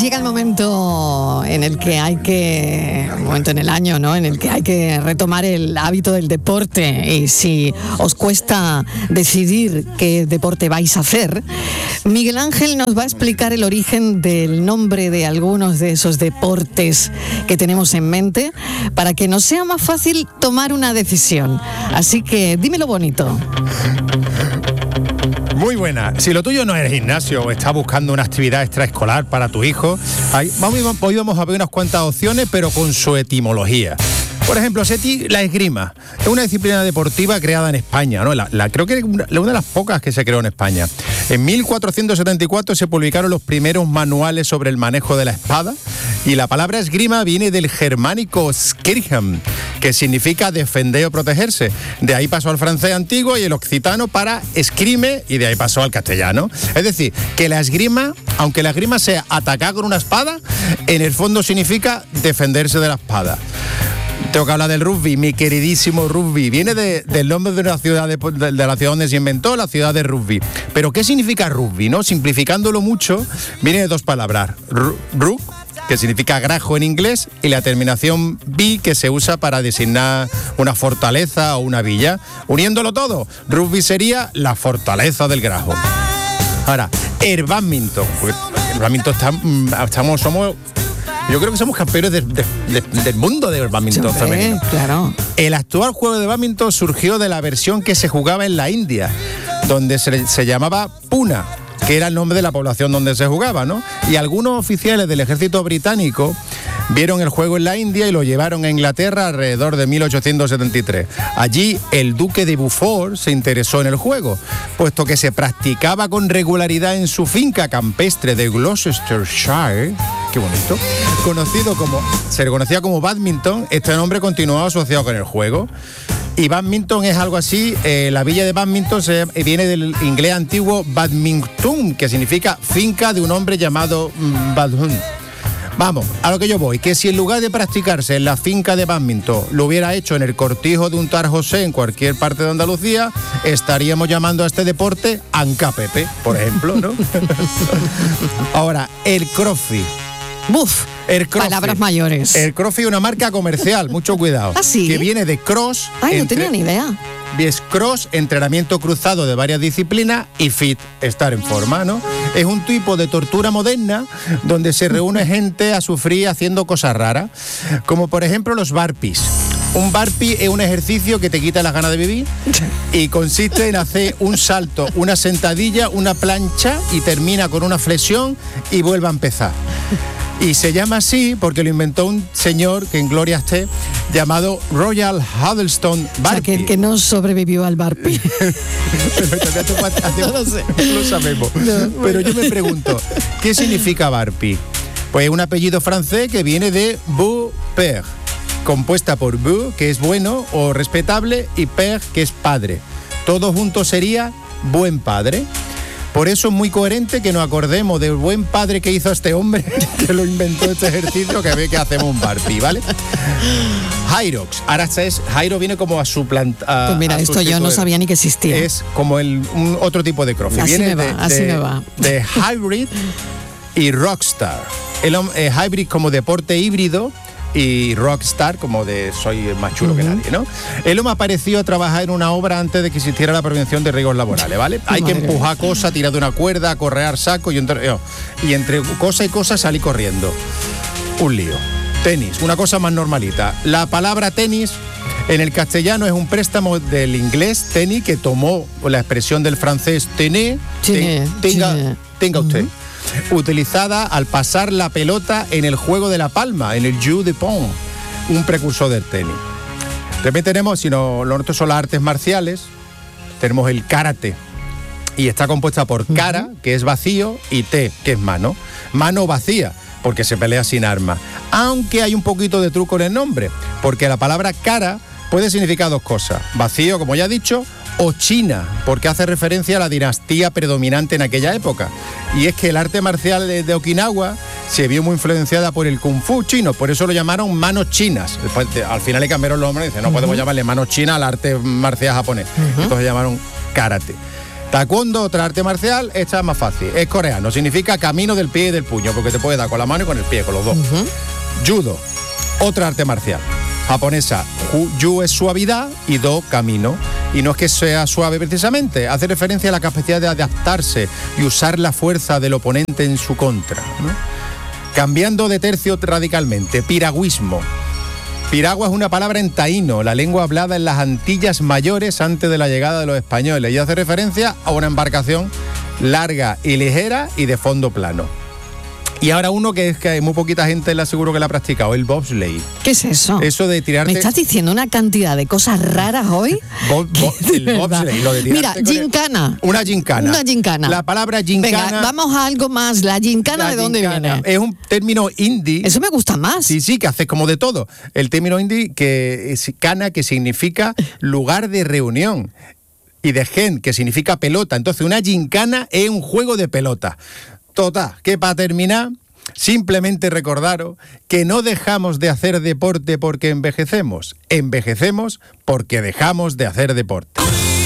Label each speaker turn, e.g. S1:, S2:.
S1: Llega el momento en el que un momento en el año, ¿no?, en el que hay que retomar el hábito del deporte. Y si os cuesta decidir qué deporte vais a hacer, Miguel Ángel nos va a explicar el origen del nombre de algunos de esos deportes que tenemos en mente para que nos sea más fácil tomar una decisión. Así que dímelo bonito.
S2: Muy buena. Si lo tuyo no es gimnasio o estás buscando una actividad extraescolar para tu hijo, hoy vamos a ver unas cuantas opciones, pero con su etimología. Por ejemplo, la esgrima es una disciplina deportiva creada en España, ¿no? Creo que es una de las pocas que se creó en España. En 1474 se publicaron los primeros manuales sobre el manejo de la espada, y la palabra esgrima viene del germánico skirham, que significa defender o protegerse. De ahí pasó al francés antiguo y el occitano para escrime, y de ahí pasó al castellano. Es decir, que la esgrima, aunque la esgrima sea atacar con una espada, en el fondo significa defenderse de la espada. Tengo que hablar del rugby, mi queridísimo rugby. Viene del nombre de una ciudad, de la ciudad donde se inventó, la ciudad de rugby. Pero ¿qué significa rugby, no? Simplificándolo mucho, viene de dos palabras. Rug, que significa grajo en inglés, y la terminación bi, que se usa para designar una fortaleza o una villa. Uniéndolo todo, rugby sería la fortaleza del grajo. Ahora, el bádminton. El bádminton somos... Yo creo que somos campeones del mundo del bádminton femenino.
S1: Claro.
S2: El actual juego de bádminton surgió de la versión que se jugaba en la India, donde se llamaba Puna, que era el nombre de la población donde se jugaba, ¿no? Y algunos oficiales del ejército británico vieron el juego en la India y lo llevaron a Inglaterra alrededor de 1873. Allí el duque de Beaufort se interesó en el juego, puesto que se practicaba con regularidad en su finca campestre de Gloucestershire. Qué bonito. Se le conocía como bádminton. Este nombre continuó asociado con el juego. Y bádminton es algo así, la villa de bádminton viene del inglés antiguo badminton, que significa finca de un hombre llamado Badhun. Vamos, a lo que yo voy, que si en lugar de practicarse en la finca de bádminton lo hubiera hecho en el cortijo de un tal José en cualquier parte de Andalucía, estaríamos llamando a este deporte Ancapepe, por ejemplo, ¿no? Ahora, el crossfit.
S1: ¡Buf! Palabras mayores.
S2: El crossfit es una marca comercial, mucho cuidado.
S1: ¿Ah, sí?
S2: Que viene de cross.
S1: No tenía ni idea.
S2: Es cross, entrenamiento cruzado de varias disciplinas, y fit, estar en forma, ¿no? Es un tipo de tortura moderna donde se reúne gente a sufrir haciendo cosas raras, como por ejemplo los burpees. Un burpee es un ejercicio que te quita las ganas de vivir y consiste en hacer un salto, una sentadilla, una plancha y termina con una flexión y vuelve a empezar. Y se llama así porque lo inventó un señor, que en gloria esté, llamado Royal Huddleston Burpee.
S1: O sea, que no sobrevivió al burpee.
S2: No lo sé. No lo sabemos. No, pero yo me pregunto, ¿qué significa burpee? Pues un apellido francés que viene de beau père, compuesta por beau, que es bueno o respetable, y père, que es padre. Todo junto sería buen padre. Por eso es muy coherente que nos acordemos del buen padre que hizo este hombre que lo inventó este ejercicio, que ve que hacemos un burpee, ¿vale? Hyrox. Ahora Hyrox viene como a suplantar.
S1: Pues mira, esto yo no sabía ni que existía.
S2: Es como un otro tipo de crossfit.
S1: Así
S2: viene
S1: me va.
S2: De hybrid y rockstar. Hybrid como deporte híbrido, y rockstar como de soy más chulo que nadie, ¿no? El hombre ha parecido a trabajar en una obra antes de que existiera la prevención de riesgos laborales, ¿vale? Hay que empujar cosas, tirar de una cuerda, correr saco y entre cosa y cosa salir corriendo. Un lío. Tenis, una cosa más normalita. La palabra tenis en el castellano es un préstamo del inglés tenis, que tomó la expresión del francés tenez, tenga usted. Utilizada al pasar la pelota en el juego de la palma, en el jeu de paume, un precursor del tenis. También tenemos, lo nuestro son las artes marciales, tenemos el karate, y está compuesta por kara, que es vacío, y te, que es mano. Mano vacía, porque se pelea sin armas. Aunque hay un poquito de truco en el nombre, porque la palabra kara puede significar dos cosas: vacío, como ya he dicho, o China, porque hace referencia a la dinastía predominante en aquella época. Y es que el arte marcial de Okinawa se vio muy influenciada por el Kung Fu chino, por eso lo llamaron manos chinas. Después, al final le cambiaron los nombres y dicen, no podemos llamarle manos chinas al arte marcial japonés. Entonces llamaron karate. Taekwondo, otra arte marcial, esta es más fácil. Es coreano, significa camino del pie y del puño, porque te puede dar con la mano y con el pie, con los dos. Judo, otra arte marcial. Japonesa, Yu es suavidad y Do camino. Y no es que sea suave precisamente, hace referencia a la capacidad de adaptarse y usar la fuerza del oponente en su contra, ¿no? Cambiando de tercio radicalmente, piragüismo. Piragua es una palabra en taíno, la lengua hablada en las Antillas Mayores antes de la llegada de los españoles, y hace referencia a una embarcación larga y ligera y de fondo plano. Y ahora uno que es que hay muy poquita gente le aseguro que la ha practicado, el bobsleigh.
S1: ¿Qué es eso?
S2: Eso de tirarte...
S1: ¿Me estás diciendo una cantidad de cosas raras hoy?
S2: El bobsleigh, lo de tirarte...
S1: Mira, gincana.
S2: Una gincana.
S1: Una gincana.
S2: La palabra gincana...
S1: Venga, vamos a algo más. ¿La gincana de dónde viene?
S2: Es un término hindi.
S1: Eso me gusta más.
S2: Sí, que hace como de todo. El término hindi que es cana, que significa lugar de reunión. Y de gen, que significa pelota. Entonces, una gincana es un juego de pelota. Total, que para terminar, simplemente recordaros que no dejamos de hacer deporte porque envejecemos porque dejamos de hacer deporte.